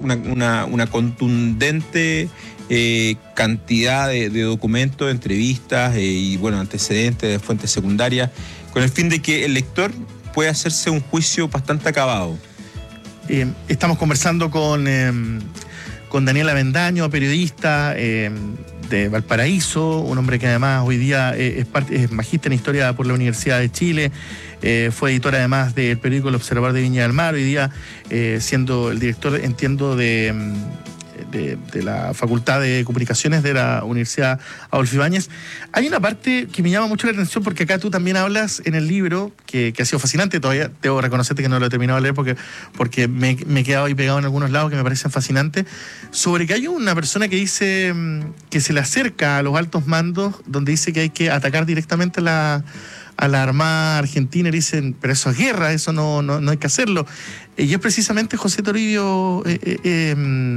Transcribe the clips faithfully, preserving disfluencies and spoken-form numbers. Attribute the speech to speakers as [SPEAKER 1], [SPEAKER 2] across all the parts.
[SPEAKER 1] una, una, una contundente eh, cantidad de, de documentos, entrevistas eh, y bueno, antecedentes de fuentes secundarias, con el fin de que el lector pueda hacerse un juicio bastante acabado.
[SPEAKER 2] Eh, estamos conversando con, eh, con Daniel Avendaño, periodista eh, de Valparaíso, un hombre que además hoy día eh, es, parte, es magíster en Historia por la Universidad de Chile, eh, fue editor además del periódico El Observador de Viña del Mar, hoy día eh, siendo el director, entiendo, de... De, de la Facultad de Comunicaciones de la Universidad Adolfo Ibáñez. Hay una parte que me llama mucho la atención porque acá tú también hablas en el libro, que, que ha sido fascinante, todavía debo reconocerte que no lo he terminado de leer porque, porque me, me he quedado ahí pegado en algunos lados que me parecen fascinantes, sobre que hay una persona que dice que se le acerca a los altos mandos donde dice que hay que atacar directamente la... a la Armada Argentina y dicen, pero eso es guerra, eso no, no, no hay que hacerlo. Y es precisamente José Toribio, eh, eh, eh,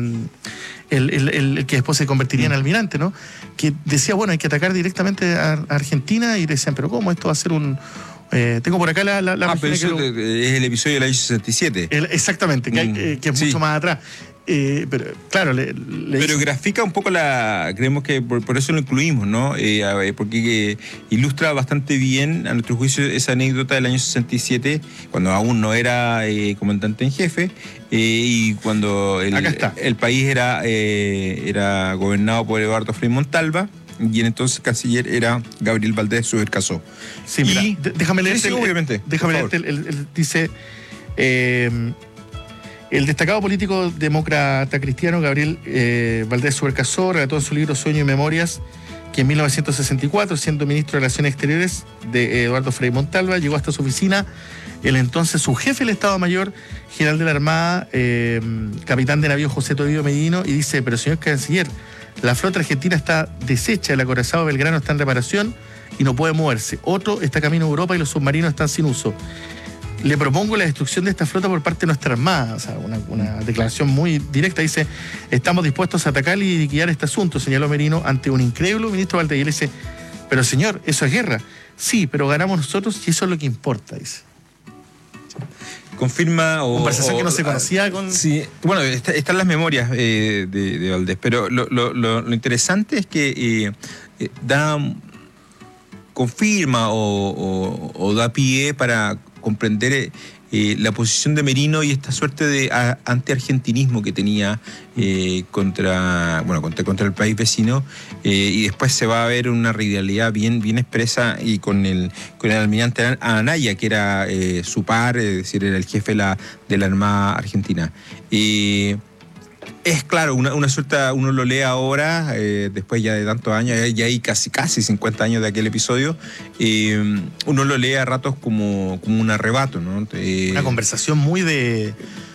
[SPEAKER 2] el, el, el, el que después se convertiría en almirante, ¿no? Que decía, bueno, hay que atacar directamente a, a Argentina, y decían, pero ¿cómo? Esto va a ser un... Eh, tengo por acá la... la, la
[SPEAKER 1] ah, pero eso
[SPEAKER 2] lo,
[SPEAKER 1] es el episodio del año sesenta y siete.
[SPEAKER 2] El, exactamente, que, hay, eh, que es sí. mucho más atrás. Eh, pero claro, le, le
[SPEAKER 1] pero
[SPEAKER 2] dice...
[SPEAKER 1] grafica un poco la... Creemos que por, por eso lo incluimos, ¿no? Eh, porque eh, ilustra bastante bien, a nuestro juicio, esa anécdota del año sesenta y siete, cuando aún no era eh, comandante en jefe, eh, y cuando el, el país era, eh, era gobernado por Eduardo Frei Montalva, y en entonces canciller era Gabriel Valdés Subercaseaux.
[SPEAKER 2] Sí, mira, y, déjame leerte.
[SPEAKER 1] Sí, sí, obviamente.
[SPEAKER 2] Déjame leerte, el, el, el, dice... Eh, El destacado político demócrata cristiano Gabriel eh, Valdés Subercaseaux relató en su libro Sueño y Memorias que en mil novecientos sesenta y cuatro, siendo ministro de Relaciones Exteriores de Eduardo Frei Montalva, llegó hasta su oficina el entonces su jefe del Estado Mayor, general de la Armada, eh, capitán de navío José Toribio Medino, y dice, pero señor canciller, la flota argentina está deshecha, el acorazado Belgrano está en reparación y no puede moverse. Otro está camino a Europa y los submarinos están sin uso. Le propongo la destrucción de esta flota por parte de nuestra Armada. O sea, una, una declaración muy directa. Dice, estamos dispuestos a atacar y liquidar este asunto, señaló Merino ante un incrédulo ministro Valdés. Y él dice, pero señor, eso es guerra. Sí, pero ganamos nosotros y eso es lo que importa, dice.
[SPEAKER 1] Confirma o...
[SPEAKER 2] Conversación
[SPEAKER 1] o,
[SPEAKER 2] que no se conocía con...
[SPEAKER 1] Sí, bueno, está, están las memorias eh, de, de Valdés, pero lo, lo, lo, lo interesante es que eh, eh, da... confirma o, o, o da pie para comprender eh, la posición de Merino y esta suerte de a, antiargentinismo que tenía eh, contra, bueno, contra, contra el país vecino, eh, y después se va a ver una realidad bien, bien expresa y con el, con el almirante Anaya, que era eh, su par, es decir, era el jefe de la, de la Armada Argentina. Y es claro, una, una suerte, uno lo lee ahora, eh, después ya de tantos años, ya hay casi, casi cincuenta años de aquel episodio, eh, uno lo lee a ratos como, como un arrebato, ¿no? Eh,
[SPEAKER 2] una conversación muy de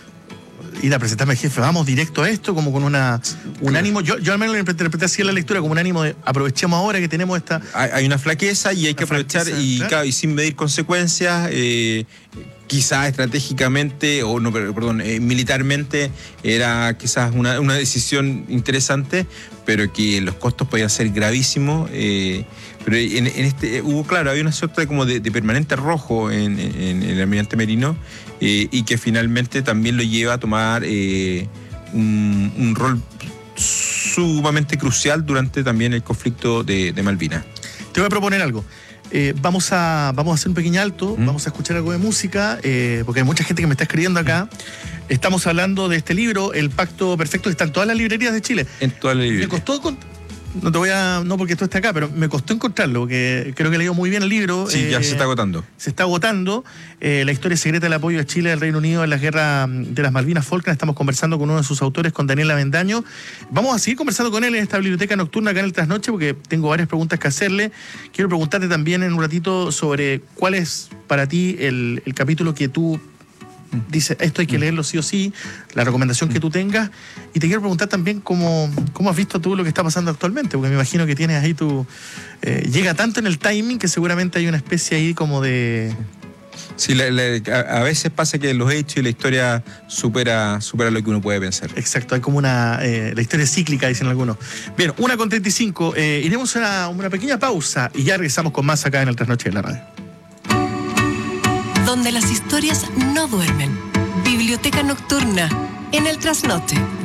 [SPEAKER 2] ir a presentarme al jefe, vamos directo a esto, como con una un claro. ánimo, yo, yo al menos lo interpreté así en la lectura, como un ánimo de aprovechemos ahora que tenemos esta...
[SPEAKER 1] Hay, hay una flaqueza y hay que aprovechar flaqueza, y, claro. Claro, y sin medir consecuencias, eh, quizás estratégicamente, o no, perdón, eh, militarmente era quizás una, una decisión interesante, pero que los costos podían ser gravísimos. Eh, pero en, en este hubo, claro, había una suerte como de, de permanente rojo en, en, en el almirante Merino, eh, y que finalmente también lo lleva a tomar eh, un, un rol sumamente crucial durante también el conflicto de, de Malvinas.
[SPEAKER 2] Te voy a proponer algo. Eh, vamos, a, vamos a hacer un pequeño alto, ¿Mm? Vamos a escuchar algo de música, eh, porque hay mucha gente que me está escribiendo acá. Estamos hablando de este libro, El Pacto Perfecto, que está en todas las librerías de Chile.
[SPEAKER 1] En todas las librerías.
[SPEAKER 2] Me costó... Con... No te voy a... No porque esto esté acá, pero me costó encontrarlo, porque creo que he leído muy bien el libro.
[SPEAKER 1] Sí, eh, ya se está agotando.
[SPEAKER 2] Se está agotando. Eh, la historia secreta del apoyo de Chile al Reino Unido en la guerra de las Malvinas Falkland. Estamos conversando con uno de sus autores, con Daniel Avendaño. Vamos a seguir conversando con él en esta biblioteca nocturna acá en el Trasnoche, porque tengo varias preguntas que hacerle. Quiero preguntarte también en un ratito sobre cuál es para ti el, el capítulo que tú dices, esto hay que leerlo sí o sí, la recomendación que tú tengas. Y te quiero preguntar también cómo, cómo has visto tú lo que está pasando actualmente, porque me imagino que tienes ahí tu... Eh, llega tanto en el timing que seguramente hay una especie ahí como de...
[SPEAKER 1] Sí, la, la, a, a veces pasa que los hechos y la historia supera, supera lo que uno puede pensar.
[SPEAKER 2] Exacto, hay como una... Eh, la historia es cíclica, dicen algunos. Bien, una con treinta y cinco. Eh, iremos a una, una pequeña pausa y ya regresamos con más acá en el Trasnoche de la Radio.
[SPEAKER 3] Donde las historias no duermen. Biblioteca nocturna en el Trasnoche.